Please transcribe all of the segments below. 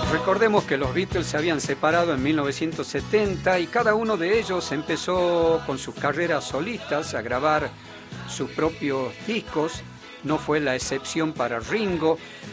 Recordemos que los Beatles se habían separado en 1970 y cada uno de ellos empezó con sus carreras solistas a grabar sus propios discos. No fue la excepción para Ringo.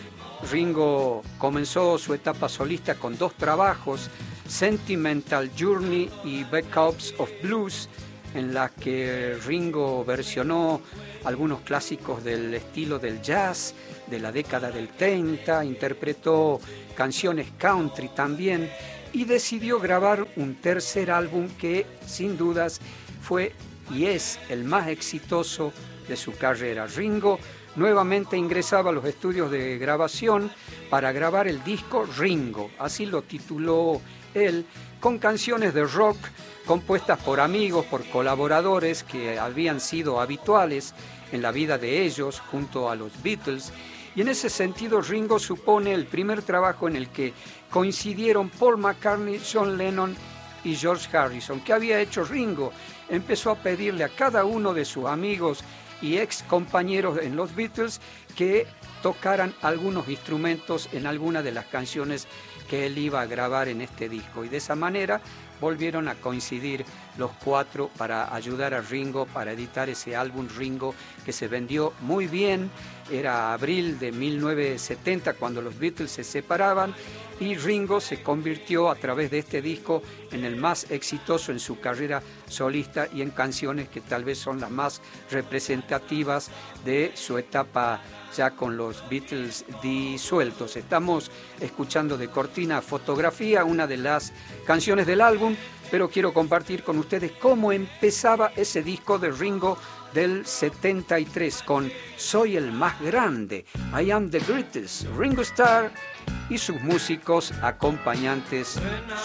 Ringo comenzó su etapa solista con dos trabajos, Sentimental Journey y Backups of Blues, en las que Ringo versionó algunos clásicos del estilo del jazz de la década del 30, interpretó canciones country también y decidió grabar un tercer álbum que sin dudas fue y es el más exitoso de su carrera. Ringo nuevamente ingresaba a los estudios de grabación para grabar el disco Ringo, así lo tituló él, con canciones de rock compuestas por amigos, por colaboradores que habían sido habituales en la vida de ellos junto a los Beatles. Y en ese sentido Ringo supone el primer trabajo en el que coincidieron Paul McCartney, John Lennon y George Harrison. ¿Qué había hecho Ringo? Empezó a pedirle a cada uno de sus amigos y ex compañeros en los Beatles que tocaran algunos instrumentos en alguna de las canciones que él iba a grabar en este disco. Y de esa manera volvieron a coincidir los cuatro para ayudar a Ringo para editar ese álbum Ringo, que se vendió muy bien. Era abril de 1970 cuando los Beatles se separaban y Ringo se convirtió a través de este disco en el más exitoso en su carrera solista y en canciones que tal vez son las más representativas de su etapa ya con los Beatles disueltos. Estamos escuchando de cortina Fotografía, una de las canciones del álbum, pero quiero compartir con ustedes cómo empezaba ese disco de Ringo del 73 con Soy el más grande, I am the greatest, Ringo Starr y sus músicos acompañantes